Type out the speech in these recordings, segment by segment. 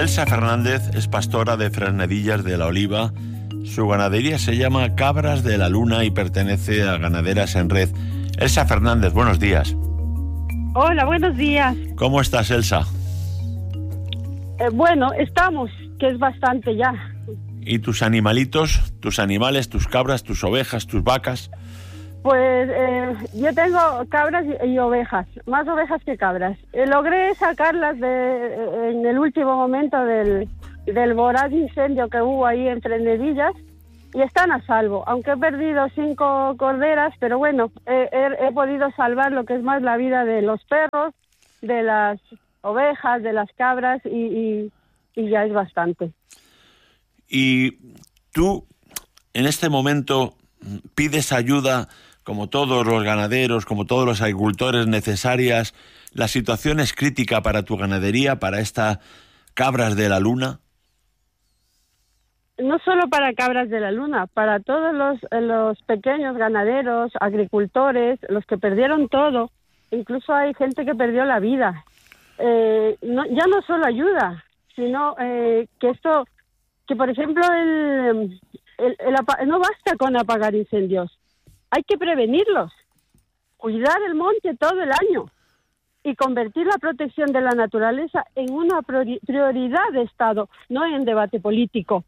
Elsa Fernández es pastora de Fresnedillas de la Oliva. Su ganadería se llama Cabras de la Luna y pertenece a Ganaderas en Red. Elsa Fernández, buenos días. Hola, buenos días. ¿Cómo estás, Elsa? Bueno, estamos, que es bastante ya. ¿Y tus animalitos, tus animales, tus cabras, tus ovejas, tus vacas? Pues yo tengo cabras y ovejas, más ovejas que cabras. Logré sacarlas en el último momento del voraz incendio que hubo ahí en Fresnedillas y están a salvo, aunque he perdido 5 corderas, pero bueno, he podido salvar lo que es más la vida de los perros, de las ovejas, de las cabras y ya es bastante. Y tú, en este momento, pides ayuda, como todos los ganaderos, como todos los agricultores, necesarias. ¿La situación es crítica para tu ganadería, para estas Cabras de la Luna? No solo para Cabras de la Luna, para todos los pequeños ganaderos, agricultores, los que perdieron todo. Incluso hay gente que perdió la vida. Ya no solo ayuda, sino que por ejemplo, no basta con apagar incendios. Hay que prevenirlos, cuidar el monte todo el año y convertir la protección de la naturaleza en una prioridad de Estado, no en debate político.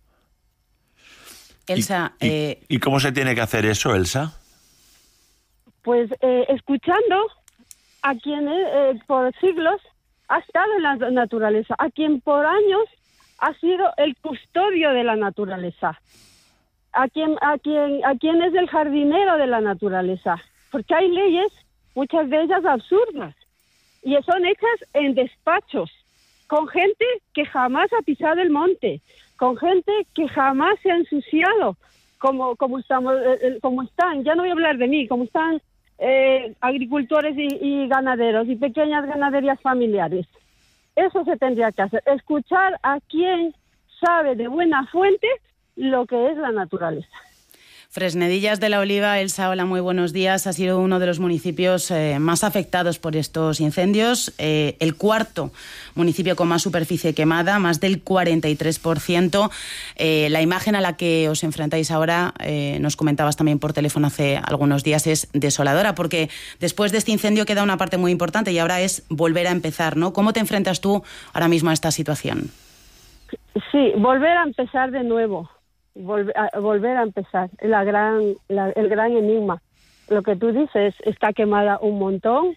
Elsa, ¿Y cómo se tiene que hacer eso, Elsa? Pues escuchando a quien por siglos ha estado en la naturaleza, a quien por años ha sido el custodio de la naturaleza. A quien es el jardinero de la naturaleza, porque hay leyes, muchas de ellas absurdas, y son hechas en despachos, con gente que jamás ha pisado el monte, con gente que jamás se ha ensuciado, como están, ya no voy a hablar de mí, como están agricultores y ganaderos y pequeñas ganaderías familiares. Eso se tendría que hacer, escuchar a quien sabe de buena fuente lo que es la naturaleza. Fresnedillas de la Oliva, Elsa, hola, muy buenos días. Ha sido uno de los municipios más afectados por estos incendios. El cuarto municipio con más superficie quemada, más del 43%. La imagen a la que os enfrentáis ahora, nos comentabas también por teléfono hace algunos días, es desoladora, porque después de este incendio queda una parte muy importante y ahora es volver a empezar, ¿no? ¿Cómo te enfrentas tú ahora mismo a esta situación? Sí, volver a empezar de nuevo. Volver a empezar, el gran enigma. Lo que tú dices, está quemada un montón.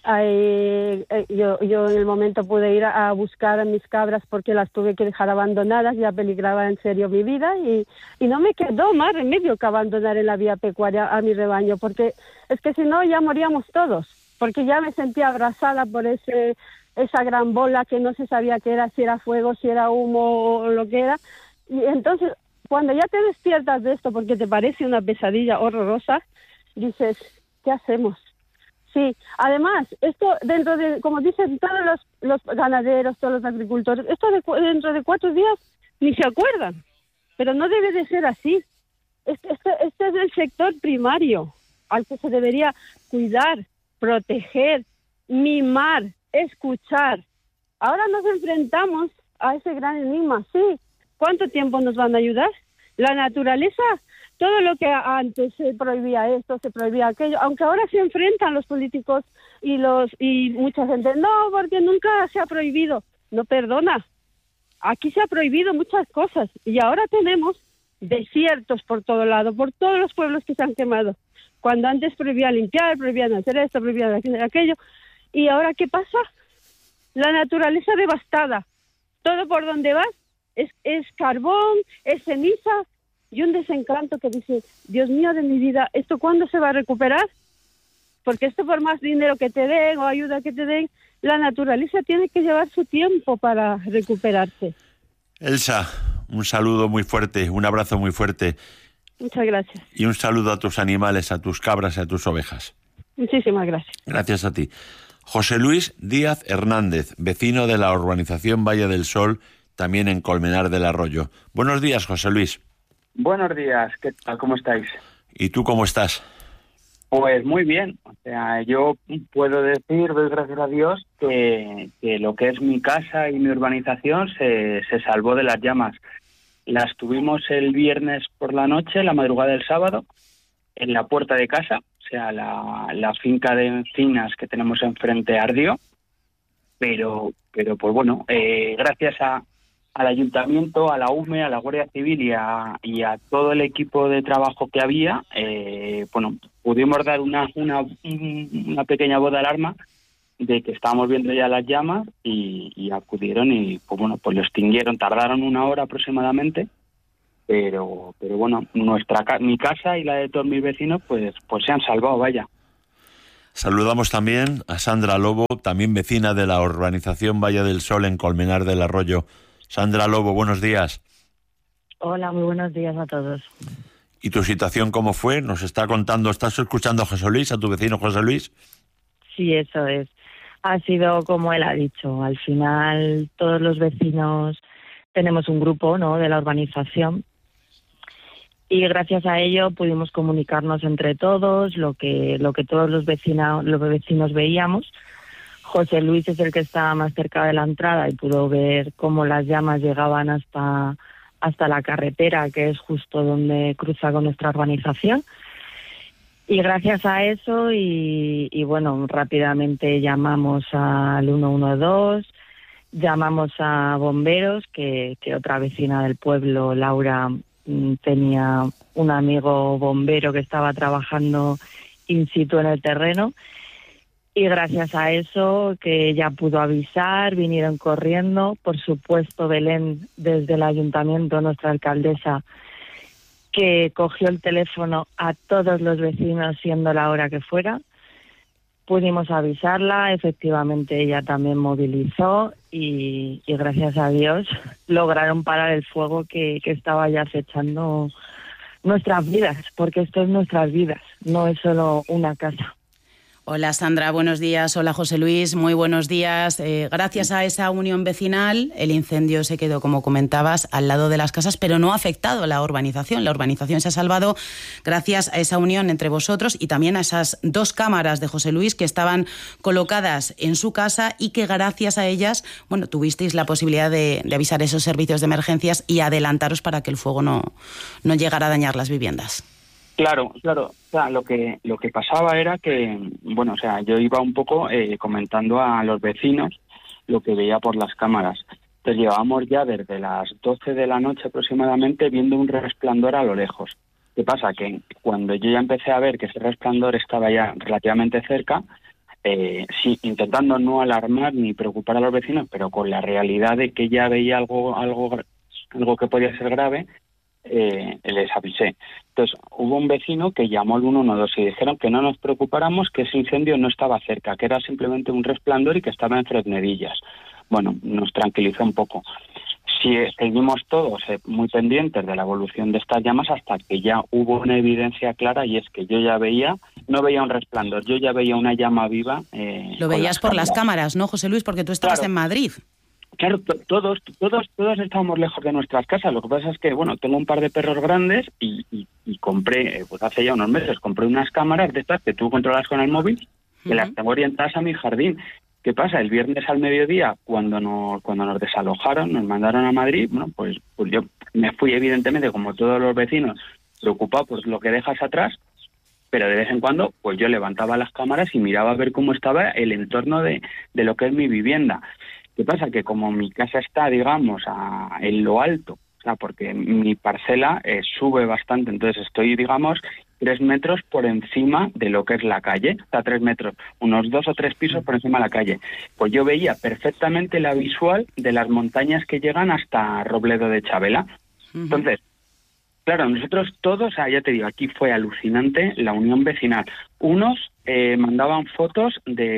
Yo en el momento pude ir a buscar a mis cabras porque las tuve que dejar abandonadas, ya peligraba en serio mi vida y no me quedó más remedio que abandonar en la vía pecuaria a mi rebaño, porque es que si no ya moríamos todos, porque ya me sentía abrazada por esa gran bola que no se sabía qué era, si era fuego, si era humo o lo que era. Y entonces, cuando ya te despiertas de esto porque te parece una pesadilla horrorosa, dices, ¿qué hacemos? Sí, además, esto dentro de, como dicen todos los ganaderos, todos los agricultores, esto dentro de 4 días ni se acuerdan, pero no debe de ser así. Este es el sector primario al que se debería cuidar, proteger, mimar, escuchar. Ahora nos enfrentamos a ese gran enigma, sí. ¿Cuánto tiempo nos van a ayudar? La naturaleza, todo lo que antes se prohibía esto, se prohibía aquello, aunque ahora se enfrentan los políticos y mucha gente, no, porque nunca se ha prohibido. No, perdona, aquí se ha prohibido muchas cosas y ahora tenemos desiertos por todo lado, por todos los pueblos que se han quemado. Cuando antes prohibían limpiar, prohibían hacer esto, prohibían hacer aquello. ¿Y ahora qué pasa? La naturaleza devastada. Todo por donde vas es carbón, es ceniza y un desencanto que dice, Dios mío de mi vida, ¿esto cuándo se va a recuperar? Porque esto, por más dinero que te den o ayuda que te den, la naturaleza tiene que llevar su tiempo para recuperarse. Elsa, un saludo muy fuerte, un abrazo muy fuerte. Muchas gracias. Y un saludo a tus animales, a tus cabras y a tus ovejas. Muchísimas gracias. Gracias a ti. José Luis Díaz Hernández, vecino de la urbanización Valle del Sol, también en Colmenar del Arroyo. Buenos días, José Luis. Buenos días, ¿qué tal? ¿Cómo estáis? ¿Y tú cómo estás? Pues muy bien, o sea, yo puedo decir, doy gracias a Dios, que lo que es mi casa y mi urbanización se salvó de las llamas. Las tuvimos el viernes por la noche, la madrugada del sábado, en la puerta de casa, o sea, la finca de encinas que tenemos enfrente ardió, pero pues bueno, gracias al ayuntamiento, a la UME, a la Guardia Civil y a todo el equipo de trabajo que había, bueno, pudimos dar una pequeña voz de alarma de que estábamos viendo ya las llamas y acudieron y pues bueno, pues lo extinguieron. Tardaron 1 hora aproximadamente, pero bueno, mi casa y la de todos mis vecinos pues se han salvado, vaya. Saludamos también a Sandra Lobo, también vecina de la urbanización Valle del Sol en Colmenar del Arroyo. Sandra Lobo, buenos días. Hola, muy buenos días a todos. ¿Y tu situación cómo fue? Nos está contando, ¿estás escuchando a José Luis, a tu vecino José Luis? Sí, eso es. Ha sido como él ha dicho. Al final, todos los vecinos tenemos un grupo, ¿no?, de la urbanización. Y gracias a ello pudimos comunicarnos entre todos, lo que todos los vecinos veíamos. José Luis es el que estaba más cerca de la entrada y pudo ver cómo las llamas llegaban hasta la carretera, que es justo donde cruza con nuestra urbanización. Y gracias a eso, y bueno, rápidamente llamamos al 112, llamamos a bomberos, que otra vecina del pueblo, Laura, tenía un amigo bombero que estaba trabajando in situ en el terreno. Y gracias a eso, que ella pudo avisar, vinieron corriendo. Por supuesto, Belén, desde el ayuntamiento, nuestra alcaldesa, que cogió el teléfono a todos los vecinos, siendo la hora que fuera. Pudimos avisarla, efectivamente ella también movilizó y gracias a Dios lograron parar el fuego que estaba ya acechando nuestras vidas, porque esto es nuestras vidas, no es solo una casa. Hola Sandra, buenos días. Hola José Luis, muy buenos días. Gracias a esa unión vecinal, el incendio se quedó, como comentabas, al lado de las casas, pero no ha afectado a la urbanización. La urbanización se ha salvado gracias a esa unión entre vosotros y también a esas 2 cámaras de José Luis que estaban colocadas en su casa y que gracias a ellas, bueno, tuvisteis la posibilidad de avisar a esos servicios de emergencias y adelantaros para que el fuego no llegara a dañar las viviendas. Claro. O sea, lo que pasaba era que, bueno, o sea, yo iba un poco comentando a los vecinos lo que veía por las cámaras. Entonces llevábamos ya desde las 12 de la noche aproximadamente viendo un resplandor a lo lejos. ¿Qué pasa? Que cuando yo ya empecé a ver que ese resplandor estaba ya relativamente cerca, sí, intentando no alarmar ni preocupar a los vecinos, pero con la realidad de que ya veía algo que podía ser grave, les avisé. Entonces hubo un vecino que llamó al 112 y dijeron que no nos preocupáramos, que ese incendio no estaba cerca, que era simplemente un resplandor y que estaba en Fresnedillas. Bueno, nos tranquilizó un poco. Sí, seguimos todos muy pendientes de la evolución de estas llamas hasta que ya hubo una evidencia clara, y es que yo ya no veía un resplandor, yo ya veía una llama viva. Lo veías por las cámaras, ¿no, José Luis? Porque tú estabas en Madrid. Claro, todos estábamos lejos de nuestras casas. Lo que pasa es que, bueno, tengo un par de perros grandes y compré, pues hace ya unos meses, compré unas cámaras de estas que tú controlas con el móvil, que las tengo orientadas a mi jardín. ¿Qué pasa? El viernes al mediodía, cuando nos desalojaron, nos mandaron a Madrid, bueno, pues yo me fui, evidentemente, como todos los vecinos, preocupado por lo que dejas atrás, pero de vez en cuando, pues yo levantaba las cámaras y miraba a ver cómo estaba el entorno de lo que es mi vivienda. ¿Qué pasa? Que como mi casa está, digamos, en lo alto, o sea, porque mi parcela sube bastante, entonces estoy, digamos, 3 metros por encima de lo que es la calle, o sea, 3 metros, unos 2 o 3 pisos por encima de la calle. Pues yo veía perfectamente la visual de las montañas que llegan hasta Robledo de Chabela. Entonces, claro, nosotros todos, ya te digo, aquí fue alucinante la unión vecinal. Unos mandaban fotos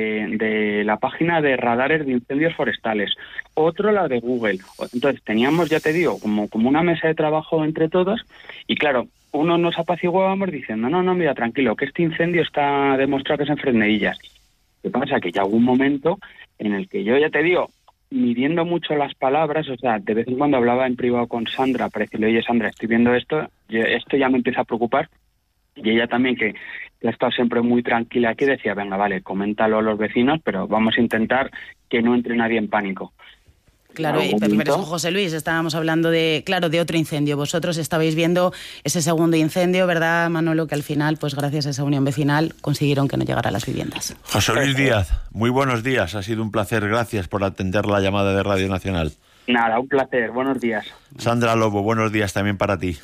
de la página de radares de incendios forestales, otro la de Google. Entonces teníamos, ya te digo, como una mesa de trabajo entre todos, y claro, uno nos apaciguábamos diciendo, no, mira, tranquilo, que este incendio está demostrado que es en Fresnedillas. ¿Qué pasa? Que ya hubo un momento en el que yo, ya te digo, midiendo mucho las palabras, o sea, de vez en cuando hablaba en privado con Sandra para decirle, oye Sandra, estoy viendo esto ya me empieza a preocupar, y ella también, que ha estado siempre muy tranquila aquí, decía, venga, vale, coméntalo a los vecinos, pero vamos a intentar que no entre nadie en pánico. Claro, pero José Luis, estábamos hablando de otro incendio. Vosotros estabais viendo ese segundo incendio, ¿verdad, Manolo? Que al final, pues gracias a esa unión vecinal, consiguieron que no llegara a las viviendas. José Luis Díaz, muy buenos días. Ha sido un placer. Gracias por atender la llamada de Radio Nacional. Nada, un placer. Buenos días. Sandra Lobo, buenos días también para ti.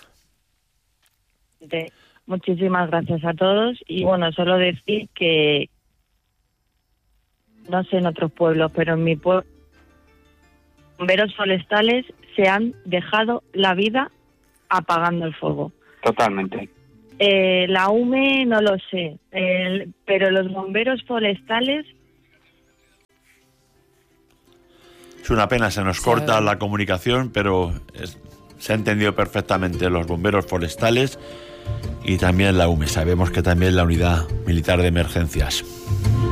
Muchísimas gracias a todos. Y bueno, solo decir que, no sé en otros pueblos, pero en mi pueblo, bomberos forestales se han dejado la vida apagando el fuego. Totalmente. La UME no lo sé, pero los bomberos forestales... Es una pena, se nos corta la comunicación, pero se ha entendido perfectamente. Los bomberos forestales y también la UME. Sabemos que también la Unidad Militar de Emergencias.